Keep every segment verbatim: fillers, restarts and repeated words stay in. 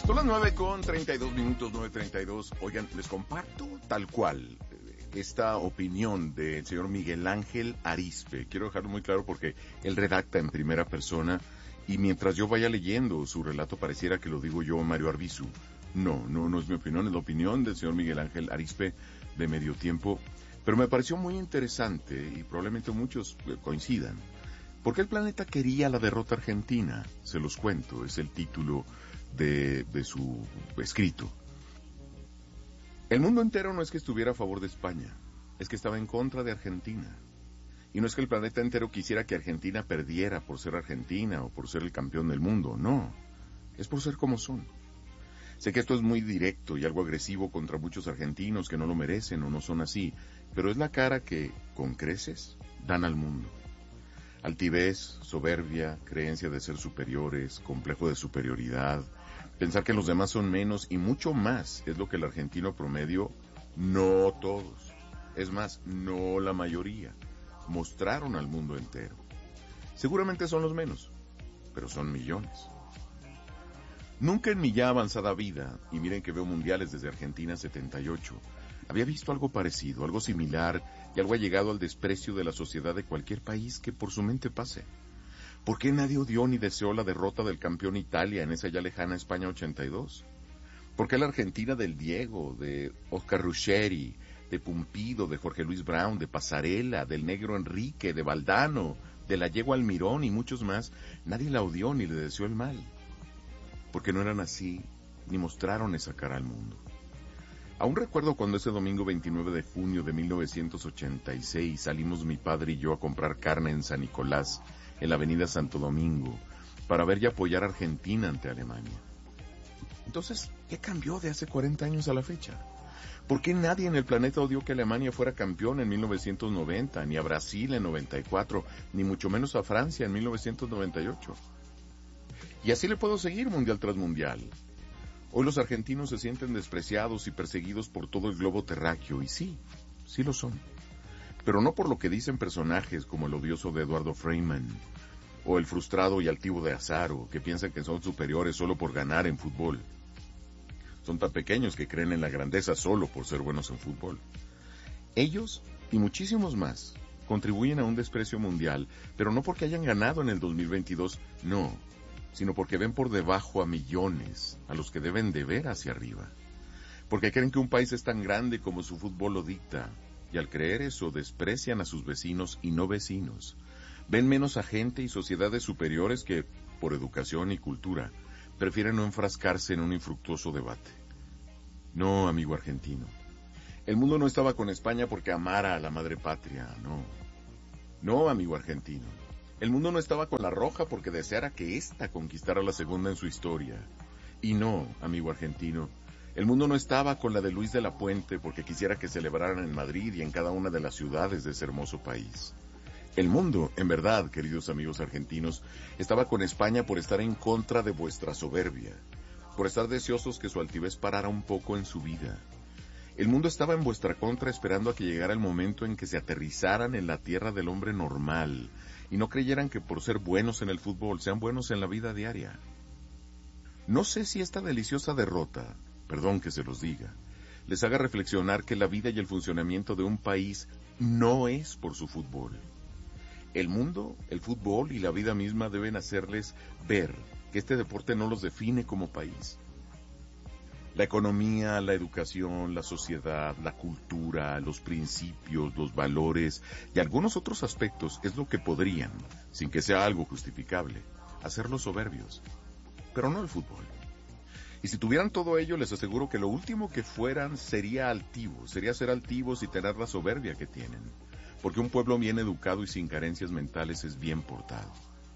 Son las nueve con treinta y dos minutos, nueve treinta y dos. Oigan, les comparto tal cual esta opinión del señor Miguel Ángel Arizpe. Quiero dejarlo muy claro porque él redacta en primera persona y mientras yo vaya leyendo su relato pareciera que lo digo yo, Mario Arbizu. No, no, no es mi opinión, es la opinión del señor Miguel Ángel Arizpe de Medio Tiempo. Pero me pareció muy interesante y probablemente muchos coincidan. ¿Por qué el planeta quería la derrota argentina? Se los cuento, es el título de, de su escrito. El mundo entero no es que estuviera a favor de España, es que estaba en contra de Argentina. Y no es que el planeta entero quisiera que Argentina perdiera por ser Argentina o por ser el campeón del mundo, no, es por ser como son. Sé que esto es muy directo y algo agresivo contra muchos argentinos que no lo merecen o no son así, pero es la cara que, con creces, dan al mundo. Altivez, soberbia, creencia de ser superiores, complejo de superioridad, pensar que los demás son menos y mucho más es lo que el argentino promedio, no todos, es más, no la mayoría, mostraron al mundo entero. Seguramente son los menos, pero son millones. Nunca en mi ya avanzada vida, y miren que veo mundiales desde Argentina setenta y ocho, había visto algo parecido, algo similar y algo allegado al desprecio de la sociedad de cualquier país que por su mente pase. ¿Por qué nadie odió ni deseó la derrota del campeón Italia en esa ya lejana España ochenta y dos? ¿Por qué la Argentina del Diego, de Oscar Ruggeri, de Pumpido, de Jorge Luis Brown, de Pasarela, del Negro Enrique, de Valdano, de la Yegua Almirón y muchos más, nadie la odió ni le deseó el mal? Porque no eran así, ni mostraron esa cara al mundo. Aún recuerdo cuando ese domingo veintinueve de junio de mil novecientos ochenta y seis salimos mi padre y yo a comprar carne en San Nicolás, en la avenida Santo Domingo, para ver y apoyar a Argentina ante Alemania. Entonces, ¿qué cambió de hace cuarenta años a la fecha? ¿Por qué nadie en el planeta odió que Alemania fuera campeón en mil novecientos noventa, ni a Brasil en noventa y cuatro, ni mucho menos a Francia en mil novecientos noventa y ocho? Y así le puedo seguir mundial tras mundial. Hoy los argentinos se sienten despreciados y perseguidos por todo el globo terráqueo, y sí, sí lo son. Pero no por lo que dicen personajes como el odioso de Eduardo Freeman, o el frustrado y altivo de Azaro, que piensan que son superiores solo por ganar en fútbol. Son tan pequeños que creen en la grandeza solo por ser buenos en fútbol. Ellos, y muchísimos más, contribuyen a un desprecio mundial, pero no porque hayan ganado en el dos mil veintidós, no, sino porque ven por debajo a millones, a los que deben de ver hacia arriba. Porque creen que un país es tan grande como su fútbol lo dicta, y al creer eso desprecian a sus vecinos y no vecinos. Ven menos a gente y sociedades superiores que, por educación y cultura, prefieren no enfrascarse en un infructuoso debate. No, amigo argentino. El mundo no estaba con España porque amara a la madre patria, no. No, amigo argentino. El mundo no estaba con la Roja porque deseara que ésta conquistara la segunda en su historia. Y no, amigo argentino, el mundo no estaba con la de Luis de la Puente porque quisiera que celebraran en Madrid y en cada una de las ciudades de ese hermoso país. El mundo, en verdad, queridos amigos argentinos, estaba con España por estar en contra de vuestra soberbia, por estar deseosos que su altivez parara un poco en su vida. El mundo estaba en vuestra contra esperando a que llegara el momento en que se aterrizaran en la tierra del hombre normal y no creyeran que por ser buenos en el fútbol sean buenos en la vida diaria. No sé si esta deliciosa derrota, perdón que se los diga, les haga reflexionar que la vida y el funcionamiento de un país no es por su fútbol. El mundo, el fútbol y la vida misma deben hacerles ver que este deporte no los define como país. La economía, la educación, la sociedad, la cultura, los principios, los valores y algunos otros aspectos es lo que podrían, sin que sea algo justificable, hacerlos soberbios, pero no el fútbol. Y si tuvieran todo ello, les aseguro que lo último que fueran sería altivos, sería ser altivos y tener la soberbia que tienen, porque un pueblo bien educado y sin carencias mentales es bien portado.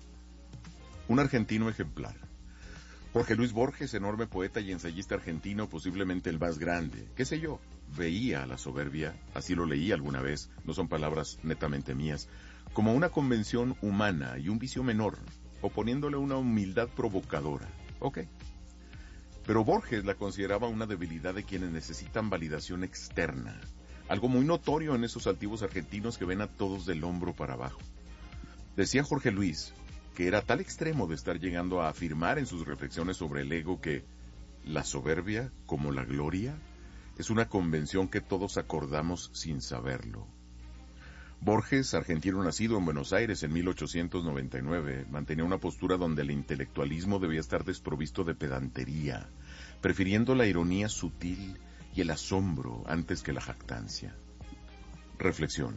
Un argentino ejemplar. Jorge Luis Borges, enorme poeta y ensayista argentino, posiblemente el más grande, qué sé yo, veía a la soberbia, así lo leí alguna vez, no son palabras netamente mías, como una convención humana y un vicio menor, oponiéndole una humildad provocadora. Ok. Pero Borges la consideraba una debilidad de quienes necesitan validación externa, algo muy notorio en esos altivos argentinos que ven a todos del hombro para abajo. Decía Jorge Luis que era tal extremo de estar llegando a afirmar en sus reflexiones sobre el ego que la soberbia como la gloria es una convención que todos acordamos sin saberlo. Borges, argentino nacido en Buenos Aires en mil ochocientos noventa y nueve, mantenía una postura donde el intelectualismo debía estar desprovisto de pedantería, prefiriendo la ironía sutil y el asombro antes que la jactancia. Reflexión.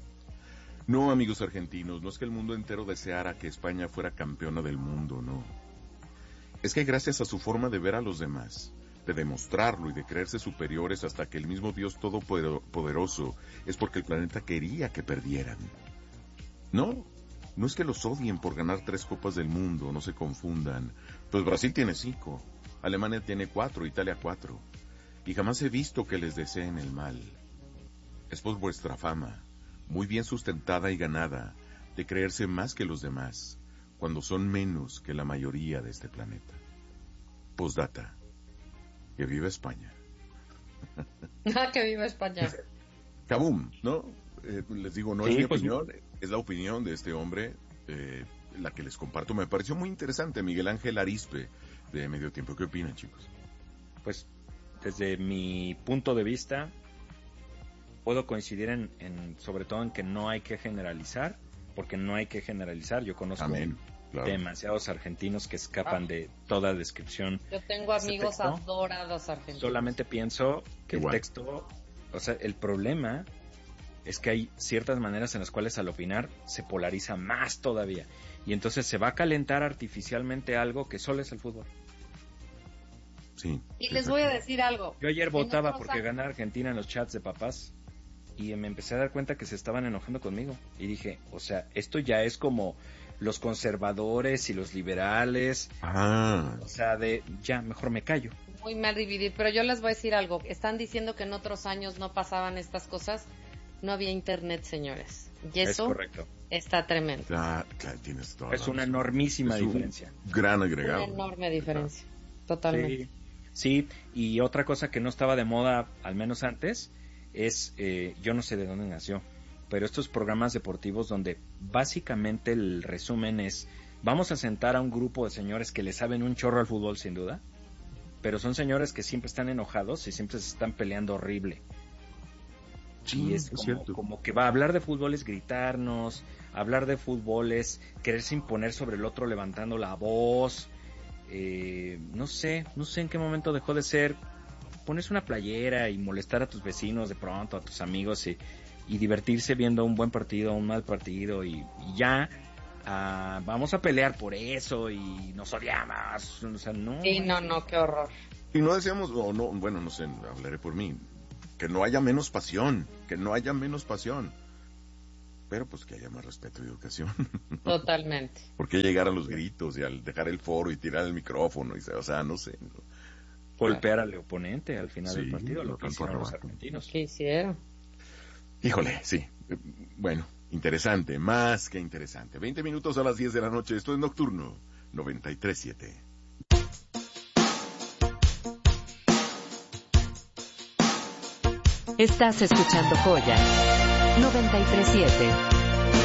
No, amigos argentinos, no es que el mundo entero deseara que España fuera campeona del mundo, no. Es que gracias a su forma de ver a los demás, de demostrarlo y de creerse superiores hasta que el mismo Dios todopoderoso es porque el planeta quería que perdieran. No, no es que los odien por ganar tres copas del mundo, no se confundan. Pues Brasil tiene cinco, Alemania tiene cuatro, Italia cuatro. Y jamás he visto que les deseen el mal. Es por vuestra fama, muy bien sustentada y ganada, de creerse más que los demás, cuando son menos que la mayoría de este planeta. Postdata. Que viva España. Ah, que viva España. Kabum, ¿no? Eh, les digo, no sí, es mi pues, opinión, es la opinión de este hombre, eh, la que les comparto. Me pareció muy interesante, Miguel Ángel Arizpe, de Medio Tiempo. ¿Qué opinan, chicos? Pues, desde mi punto de vista, puedo coincidir en, en sobre todo en que no hay que generalizar, porque no hay que generalizar. Yo conozco Amén. Claro. demasiados argentinos que escapan ah. de toda descripción. Yo tengo amigos adorados argentinos. Solamente pienso que Igual. el texto, o sea, el problema es que hay ciertas maneras en las cuales al opinar se polariza más todavía. Y entonces se va a calentar artificialmente algo que solo es el fútbol. Sí. Y les voy a decir algo. Yo ayer votaba porque gana Argentina en los chats de papás y me empecé a dar cuenta que se estaban enojando conmigo. Y dije, o sea, esto ya es como los conservadores y los liberales. Ah. O sea, de ya, mejor me callo. Muy mal dividir, pero yo les voy a decir algo. Están diciendo que en otros años no pasaban estas cosas. No había internet, señores. Y eso es correcto. Está tremendo. Claro, claro, tienes toda es una enormísima es diferencia. Un gran agregado. Una enorme diferencia. Totalmente. Sí, sí, y otra cosa que no estaba de moda, al menos antes, es, eh, yo no sé de dónde nació, pero estos programas deportivos donde básicamente el resumen es, vamos a sentar a un grupo de señores que le saben un chorro al fútbol sin duda, pero son señores que siempre están enojados y siempre se están peleando horrible. Sí, y es, es como, cierto. como que va a hablar de fútbol es gritarnos, hablar de fútbol es quererse imponer sobre el otro levantando la voz, eh, no sé, no sé en qué momento dejó de ser ponerse una playera y molestar a tus vecinos de pronto, a tus amigos y, y divertirse viendo un buen partido, un mal partido y, y ya uh, vamos a pelear por eso y nos odiamos, o sea, no. Sí, no, no, qué horror. Y no decíamos, o no, bueno, no sé, hablaré por mí, que no haya menos pasión, que no haya menos pasión, pero pues que haya más respeto y educación. Totalmente. ¿Por qué llegar a los gritos y al dejar el foro y tirar el micrófono? Y, o sea, no sé. No. Golpear al oponente al final sí, del partido, lo que hicieron los arrebato. argentinos. ¿Qué hicieron? Híjole, sí. Bueno, interesante, más que interesante. veinte minutos a las diez de la noche, esto es Nocturno, noventa y tres punto siete. Estás escuchando Joya noventa y tres punto siete.